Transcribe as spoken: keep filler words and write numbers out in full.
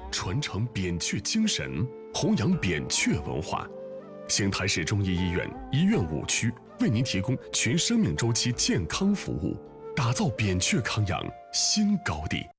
传承扁鹊精神，弘扬扁鹊文化。邢台市中医医院医院五区为您提供全生命周期健康服务，打造扁鹊康养新高地。